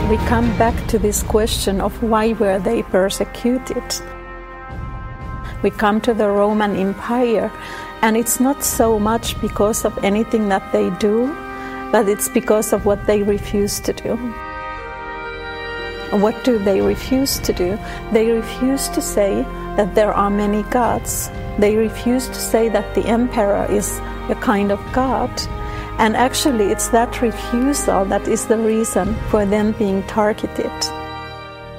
we come back to this question of why were they persecuted. We come to the Roman Empire, and it's not so much because of anything that they do, but it's because of what they refuse to do. And what do they refuse to do? They refuse to say that there are many gods. They refuse to say that the emperor is a kind of god. And actually, it's that refusal that is the reason for them being targeted.